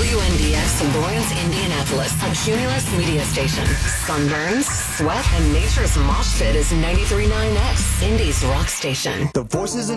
WNDX Lawrence, Indianapolis, a Cumulus media station. Sunburns, sweat, and nature's mosh pit is 93.9X, Indy's rock station. The Voices in